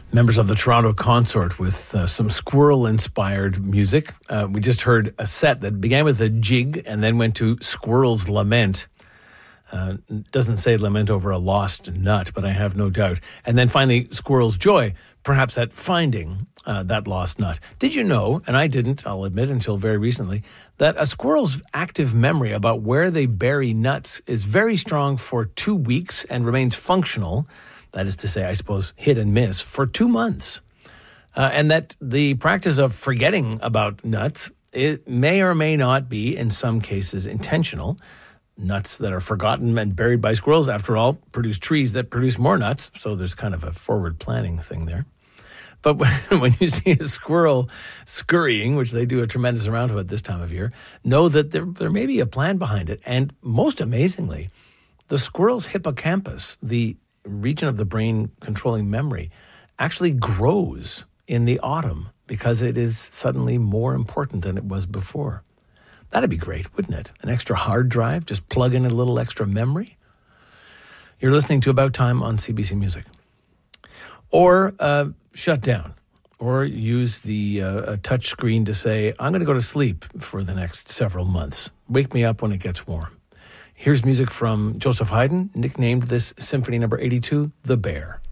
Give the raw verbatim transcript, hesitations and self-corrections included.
Members of the Toronto Consort with uh, some squirrel-inspired music. Uh, we just heard a set that began with a jig and then went to Squirrel's Lament. Uh, doesn't say lament over a lost nut, but I have no doubt. And then finally, Squirrel's Joy, perhaps at finding uh, that lost nut. Did you know, and I didn't, I'll admit until very recently, that a squirrel's active memory about where they bury nuts is very strong for two weeks and remains functional, that is to say, I suppose, hit and miss, for two months. Uh, and that the practice of forgetting about nuts, it may or may not be, in some cases, intentional. Nuts that are forgotten and buried by squirrels, after all, produce trees that produce more nuts, so there's kind of a forward planning thing there. But when, when you see a squirrel scurrying, which they do a tremendous amount of at this time of year, know that there, there may be a plan behind it. And most amazingly, the squirrel's hippocampus, the region of the brain controlling memory, actually grows in the autumn because it is suddenly more important than it was before. That'd be great, wouldn't it? An extra hard drive, just plug in a little extra memory. You're listening to About Time on C B C Music. Or uh, shut down, or use the uh, touch screen to say, I'm going to go to sleep for the next several months. Wake me up when it gets warm. Here's music from Joseph Haydn, nicknamed this Symphony number eighty-two, The Bear.